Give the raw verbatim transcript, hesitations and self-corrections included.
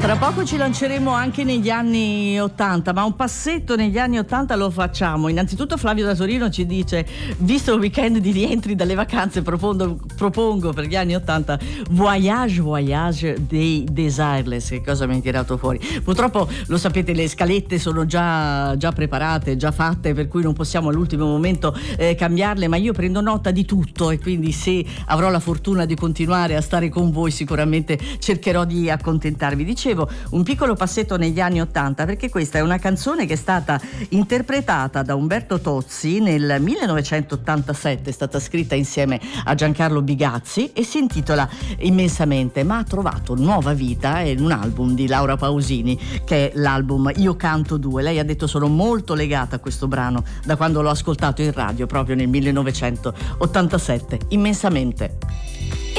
Tra poco ci lanceremo anche negli anni ottanta, ma un passetto negli anni ottanta lo facciamo. Innanzitutto Flavio da Torino ci dice: visto il weekend di rientri dalle vacanze, propongo, propongo per gli anni ottanta Voyage Voyage dei Desireless. Che cosa mi hai tirato fuori? Purtroppo lo sapete, le scalette sono già, già preparate, già fatte, per cui non possiamo all'ultimo momento eh, cambiarle, ma io prendo nota di tutto e quindi se avrò la fortuna di continuare a stare con voi sicuramente cercherò di accontentarvi. Dicevo, un piccolo passetto negli anni ottanta, perché questa è una canzone che è stata interpretata da Umberto Tozzi nel millenovecentottantasette, è stata scritta insieme a Giancarlo Bigazzi e si intitola Immensamente, ma ha trovato nuova vita in un album di Laura Pausini, che è l'album Io canto due. Lei ha detto: sono molto legata a questo brano da quando l'ho ascoltato in radio proprio nel millenovecentottantasette. Immensamente.